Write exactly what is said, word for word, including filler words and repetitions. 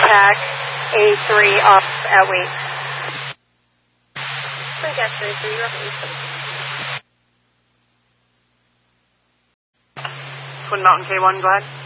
contact A three off at Wait. Contact A three off at Twin Mountain K one, go ahead.